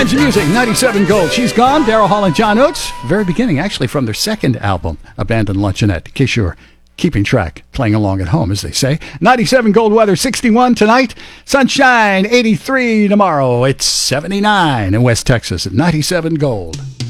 kinds of music. 97 Gold. She's Gone. Daryl Hall and John Oates. Very beginning, actually, from their second album, Abandoned Luncheonette. In case you're keeping track, playing along at home, as they say. 97 Gold weather, 61 tonight. Sunshine, 83 tomorrow. It's 79 in West Texas at 97 Gold.